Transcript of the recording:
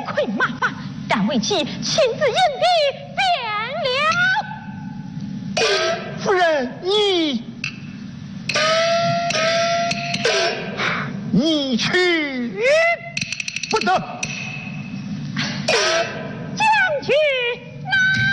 愧麻烦，敢为其亲自引敌变了。 夫人，你去。